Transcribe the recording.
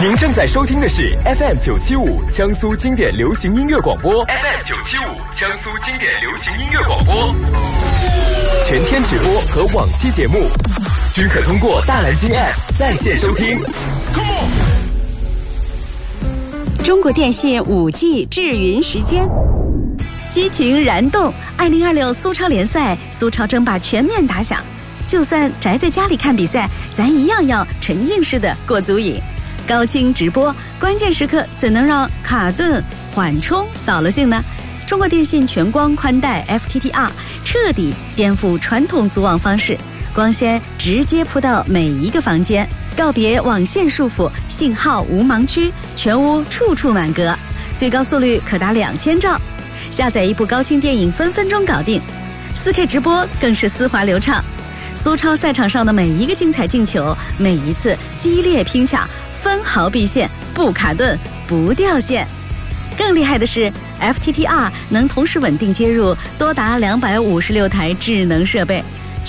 您正在收听的是 FM975 江苏经典流行音乐广播 ，FM975 江苏经典流行音乐广播，全天直播和往期节目均可通过大蓝鲸 App 在线收听。 中国电信5G 智云时间，激情燃动！2026苏超联赛，苏超争霸全面打响。就算宅在家里看比赛，咱一样要沉浸式的过足瘾。高清直播，关键时刻怎能让卡顿缓冲扫了兴呢？中国电信全光宽带 FTTR 彻底颠覆传统组网方式，光纤直接铺到每一个房间，告别网线束缚，信号无盲区，全屋处处满格，最高速率可达2000兆。下载一部高清电影分分钟搞定， 4K 直播更是丝滑流畅。苏超赛场上的每一个精彩进球，每一次激烈拼抢，分毫必现，不卡顿，不掉线。更厉害的是 FTTR 能同时稳定接入多达256台智能设备，